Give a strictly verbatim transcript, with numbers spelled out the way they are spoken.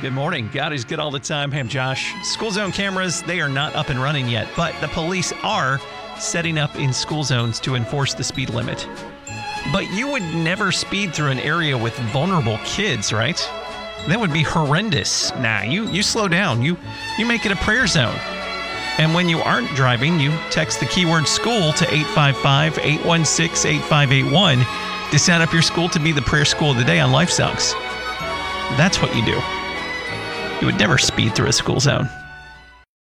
Good morning. God is good all the time. Hey, I'm Josh. School zone cameras, they are not up and running yet, but the police are setting up in school zones to enforce the speed limit. But you would never speed through an area with vulnerable kids, right? That would be horrendous. Nah, you, you slow down. You, you make it a prayer zone. And when you aren't driving, you text the keyword school to eight five five, eight one six, eight five eight one to set up your school to be the prayer school of the day on LifeSongs. That's what you do. You would never speed through a school zone.